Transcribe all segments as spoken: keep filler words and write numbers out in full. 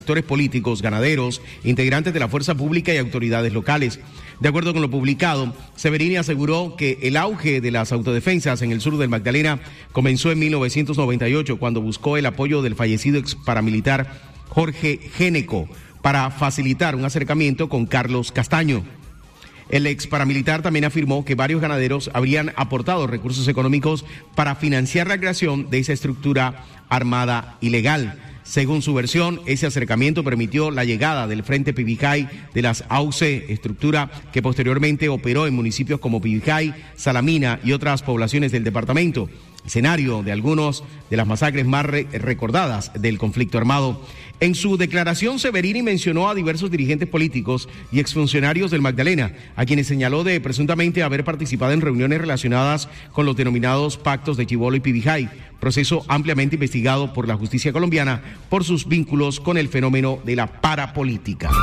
Actores políticos, ganaderos, integrantes de la fuerza pública y autoridades locales. De acuerdo con lo publicado, Severini aseguró que el auge de las autodefensas en el sur del Magdalena comenzó en mil novecientos noventa y ocho, cuando buscó el apoyo del fallecido ex paramilitar Jorge Géneco para facilitar un acercamiento con Carlos Castaño. El ex paramilitar también afirmó que varios ganaderos habrían aportado recursos económicos para financiar la creación de esa estructura armada ilegal. Según su versión, ese acercamiento permitió la llegada del Frente Pibijay de las A U C, estructura que posteriormente operó en municipios como Pibijay, Salamina y otras poblaciones del departamento, escenario de algunos de las masacres más re- recordadas del conflicto armado. En su declaración, Severini mencionó a diversos dirigentes políticos y exfuncionarios del Magdalena, a quienes señaló de presuntamente haber participado en reuniones relacionadas con los denominados pactos de Chibolo y Pibijay, proceso ampliamente investigado por la justicia colombiana por sus vínculos con el fenómeno de la parapolítica.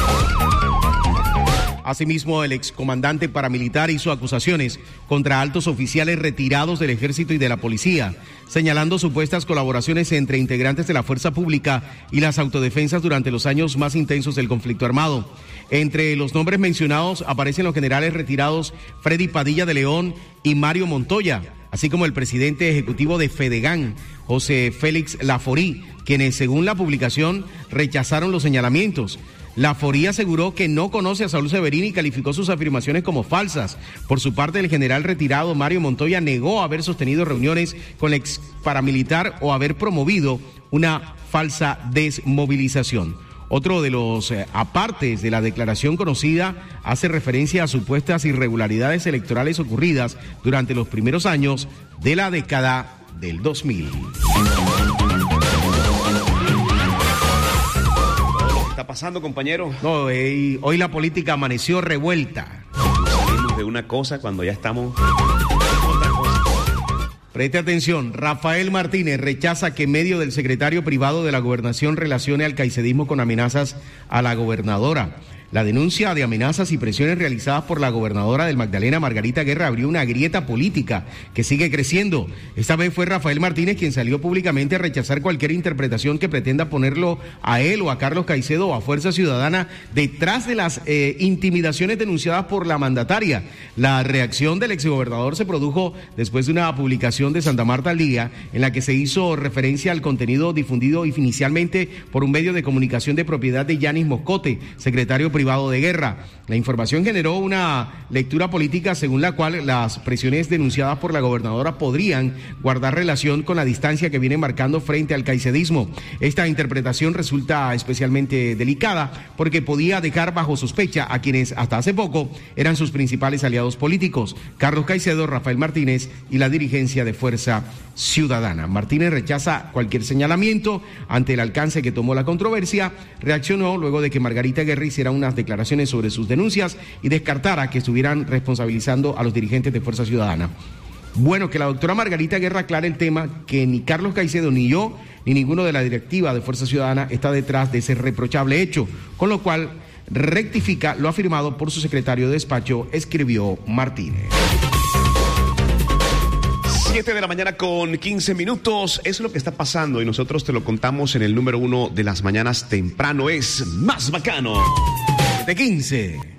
Asimismo, el excomandante paramilitar hizo acusaciones contra altos oficiales retirados del ejército y de la policía, señalando supuestas colaboraciones entre integrantes de la fuerza pública y las autodefensas durante los años más intensos del conflicto armado. Entre los nombres mencionados aparecen los generales retirados Freddy Padilla de León y Mario Montoya, así como el presidente ejecutivo de Fedegan, José Félix Laforí, quienes, según la publicación, rechazaron los señalamientos. Laforí aseguró que no conoce a Saúl Severini y calificó sus afirmaciones como falsas. Por su parte, el general retirado Mario Montoya negó haber sostenido reuniones con el ex paramilitar o haber promovido una falsa desmovilización. Otro de los eh, apartes de la declaración conocida hace referencia a supuestas irregularidades electorales ocurridas durante los primeros años de la década del dos mil. ¿Qué está pasando, compañero? No, eh, hoy la política amaneció revuelta. Salimos de una cosa cuando ya estamos... Preste atención, Rafael Martínez rechaza que medio del secretario privado de la gobernación relacione al caicetismo con amenazas a la gobernadora. La denuncia de amenazas y presiones realizadas por la gobernadora del Magdalena, Margarita Guerra, abrió una grieta política que sigue creciendo. Esta vez fue Rafael Martínez quien salió públicamente a rechazar cualquier interpretación que pretenda ponerlo a él o a Carlos Caicedo o a Fuerza Ciudadana detrás de las eh, intimidaciones denunciadas por la mandataria. La reacción del exgobernador se produjo después de una publicación de Santa Marta al Día en la que se hizo referencia al contenido difundido inicialmente por un medio de comunicación de propiedad de Yanis Moscote, secretario privado privado de Guerra. La información generó una lectura política según la cual las presiones denunciadas por la gobernadora podrían guardar relación con la distancia que viene marcando frente al caicedismo. Esta interpretación resulta especialmente delicada porque podía dejar bajo sospecha a quienes hasta hace poco eran sus principales aliados políticos, Carlos Caicedo, Rafael Martínez y la dirigencia de Fuerza Ciudadana. Martínez rechaza cualquier señalamiento ante el alcance que tomó la controversia. Reaccionó luego de que Margarita Guerra hiciera unas declaraciones sobre sus denuncias y descartara que estuvieran responsabilizando a los dirigentes de Fuerza Ciudadana. Bueno, que la doctora Margarita Guerra aclare el tema, que ni Carlos Caicedo, ni yo, ni ninguno de la directiva de Fuerza Ciudadana está detrás de ese reprochable hecho, con lo cual rectifica lo afirmado por su secretario de despacho, escribió Martínez. siete de la mañana con quince minutos, eso es lo que está pasando y nosotros te lo contamos en el número uno de las mañanas temprano, es Más Bacano. De quince.